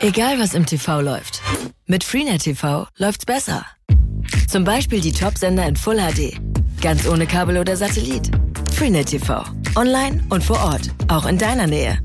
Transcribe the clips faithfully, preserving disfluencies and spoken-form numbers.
Egal was im T V läuft, mit Freenet T V läuft's besser. Zum Beispiel die Top-Sender in Full H D. Ganz ohne Kabel oder Satellit. Freenet T V. Online und vor Ort. Auch in deiner Nähe.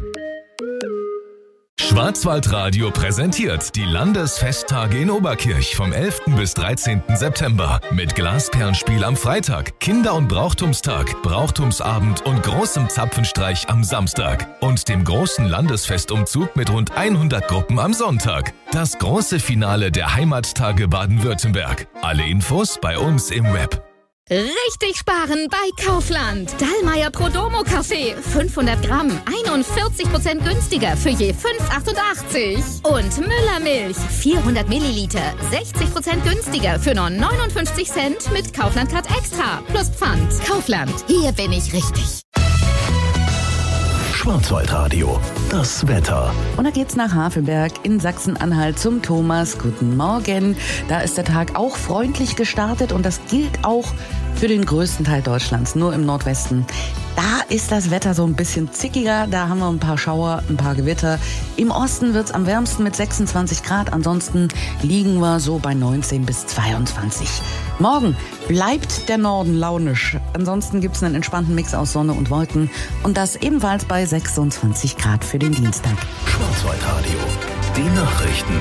Schwarzwaldradio präsentiert die Landesfesttage in Oberkirch vom elften bis dreizehnten September mit Glasperlenspiel am Freitag, Kinder- und Brauchtumstag, Brauchtumsabend und großem Zapfenstreich am Samstag und dem großen Landesfestumzug mit rund hundert Gruppen am Sonntag. Das große Finale der Heimattage Baden-Württemberg. Alle Infos bei uns im Web. Richtig sparen bei Kaufland. Dallmayr Prodomo Kaffee. fünfhundert Gramm. einundvierzig Prozent günstiger für je fünf Euro achtundachtzig. Und Müller Milch. vierhundert Milliliter. sechzig Prozent günstiger für nur neunundfünfzig Cent mit Kaufland Card Extra. Plus Pfand. Kaufland. Hier bin ich richtig. Schwarzwaldradio, das Wetter. Und da geht's nach Havelberg in Sachsen-Anhalt zum Thomas. Guten Morgen. Da ist der Tag auch freundlich gestartet und das gilt auch für den größten Teil Deutschlands, nur im Nordwesten. Da ist das Wetter so ein bisschen zickiger, da haben wir ein paar Schauer, ein paar Gewitter. Im Osten wird's am wärmsten mit sechsundzwanzig Grad, ansonsten liegen wir so bei neunzehn bis zweiundzwanzig. Morgen bleibt der Norden launisch, ansonsten gibt's einen entspannten Mix aus Sonne und Wolken und das ebenfalls bei sechsundzwanzig Grad für den Dienstag. Schwarzwaldradio, die Nachrichten.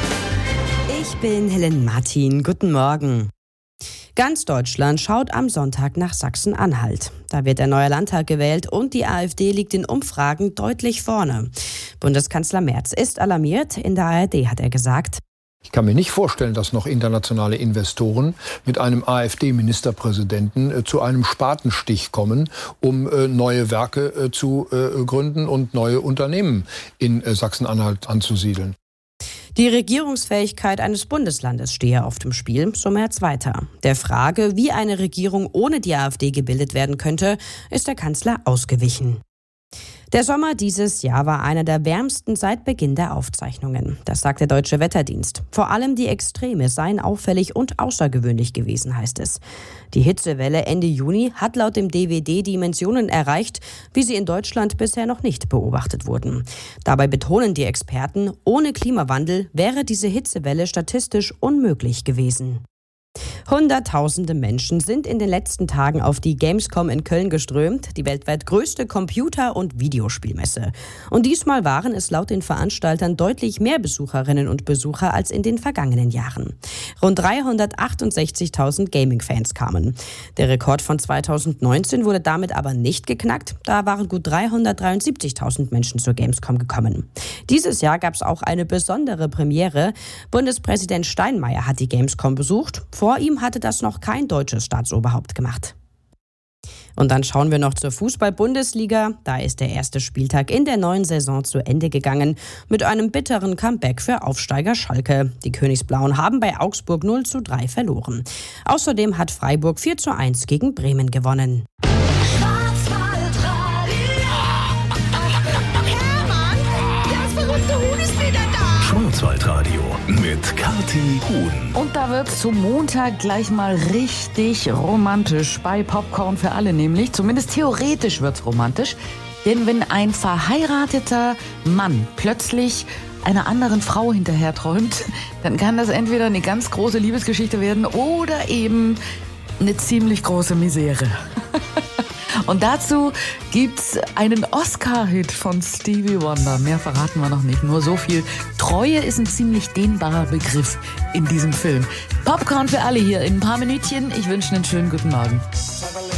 Ich bin Helen Martin, guten Morgen. Ganz Deutschland schaut am Sonntag nach Sachsen-Anhalt. Da wird der neue Landtag gewählt und die AfD liegt in Umfragen deutlich vorne. Bundeskanzler Merz ist alarmiert. In der A R D hat er gesagt: Ich kann mir nicht vorstellen, dass noch internationale Investoren mit einem AfD-Ministerpräsidenten äh, zu einem Spatenstich kommen, um äh, neue Werke äh, zu äh, gründen und neue Unternehmen in äh, Sachsen-Anhalt anzusiedeln. Die Regierungsfähigkeit eines Bundeslandes stehe auf dem Spiel, so Merz weiter. Der Frage, wie eine Regierung ohne die AfD gebildet werden könnte, ist der Kanzler ausgewichen. Der Sommer dieses Jahr war einer der wärmsten seit Beginn der Aufzeichnungen. Das sagt der Deutsche Wetterdienst. Vor allem die Extreme seien auffällig und außergewöhnlich gewesen, heißt es. Die Hitzewelle Ende Juni hat laut dem D W D Dimensionen erreicht, wie sie in Deutschland bisher noch nicht beobachtet wurden. Dabei betonen die Experten, ohne Klimawandel wäre diese Hitzewelle statistisch unmöglich gewesen. Hunderttausende Menschen sind in den letzten Tagen auf die Gamescom in Köln geströmt, die weltweit größte Computer- und Videospielmesse. Und diesmal waren es laut den Veranstaltern deutlich mehr Besucherinnen und Besucher als in den vergangenen Jahren. Rund dreihundertachtundsechzigtausend Gaming-Fans kamen. Der Rekord von zweitausendneunzehn wurde damit aber nicht geknackt. Da waren gut dreihundertdreiundsiebzigtausend Menschen zur Gamescom gekommen. Dieses Jahr gab es auch eine besondere Premiere. Bundespräsident Steinmeier hat die Gamescom besucht. Vor ihm hatte das noch kein deutsches Staatsoberhaupt gemacht. Und dann schauen wir noch zur Fußball-Bundesliga. Da ist der erste Spieltag in der neuen Saison zu Ende gegangen mit einem bitteren Comeback für Aufsteiger Schalke. Die Königsblauen haben bei Augsburg null zu drei verloren. Außerdem hat Freiburg vier zu eins gegen Bremen gewonnen. Schwarzwaldradio mit Kathi Huhn. Und da wird's zum Montag gleich mal richtig romantisch bei Popcorn für alle, nämlich zumindest theoretisch wird's romantisch. Denn wenn ein verheirateter Mann plötzlich einer anderen Frau hinterher träumt, dann kann das entweder eine ganz große Liebesgeschichte werden oder eben eine ziemlich große Misere. Und dazu gibt's einen Oscar-Hit von Stevie Wonder. Mehr verraten wir noch nicht. Nur so viel. Treue ist ein ziemlich dehnbarer Begriff in diesem Film. Popcorn für alle hier in ein paar Minütchen. Ich wünsche einen schönen guten Morgen.